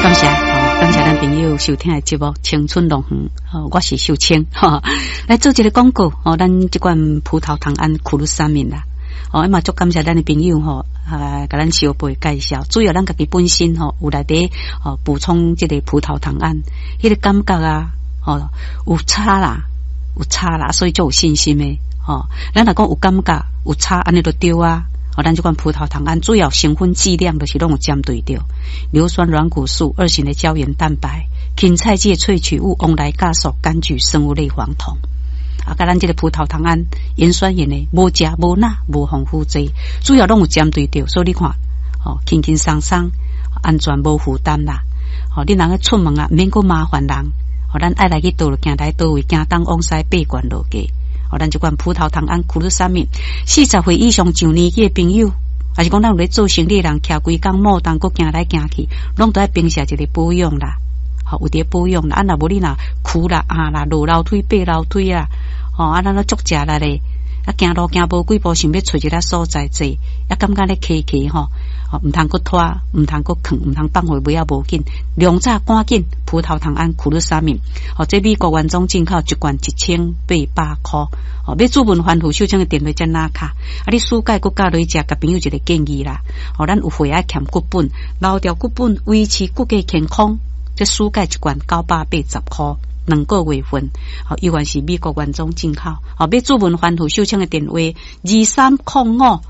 感谢咱朋友收听的节目《青春乐园》，我是秀清，来做一个广告，咱这款葡萄糖胺苦鲁沙敏啦，嘛足感谢咱的朋友甲咱小辈介绍，主要咱家己本身有内底补充这个葡萄糖胺，迄个感觉啊，有差啦，所以就有信心的，咱若讲有感觉有差，安尼就对啊。咱这款葡萄糖胺主要成分剂量就是拢有针对着硫酸软骨素、2型的胶原蛋白、芹菜剂萃取物、翁来酵素、柑橘生物类黄酮。甲咱这个葡萄糖胺盐酸盐的无食无钠无防腐剂，主要拢有针对着，所以你看，轻轻松松，安全无负担啦。你人去出门啊，免够麻烦人。咱爱来去倒，行来倒位，行东往西八关路街。咱这款葡萄糖胺苦鲁沙敏，40岁以上上年纪的朋友，还是讲咱有咧做生意的人，徛规工莫当，佮行来行去，拢都爱平时一个保养啦，有啲保养啦，若无你若苦啦啦，落楼梯爬楼梯啦，咱足食啦咧，行路行无几步，想要找一个所在坐，感觉咧崎崎唔通佮拖，唔通佮扛，唔通放回尾也无紧，量早赶紧葡萄糖胺苦鲁沙敏，这美国原装进口一罐1800块，要主文番薯秀清的电话真哪卡，你暑假佮加落去食，甲朋友一个建议啦，咱有血压欠骨本，留掉骨本，维持骨骼健康，这暑假一罐980块。2个月份，依然是美国原装进口。要主文番薯秀清的电话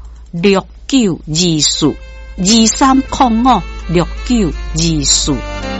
23056924，23056924。